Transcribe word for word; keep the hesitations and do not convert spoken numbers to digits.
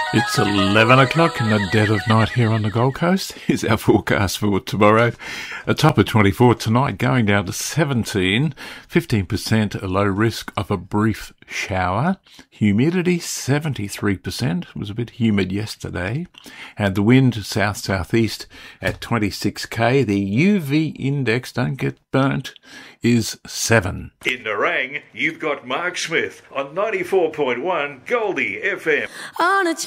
It's eleven o'clock in the dead of night here on the Gold Coast. Here's our forecast for tomorrow. A top of twenty-four tonight, going down to seventeen. fifteen percent a low risk of a brief shower. Humidity seventy-three percent. It was a bit humid yesterday. And the wind south-southeast at twenty-six k. The U V index, don't get burnt, is seven. In Nerang, you've got Mark Smith on ninety-four point one Goldie F M. On a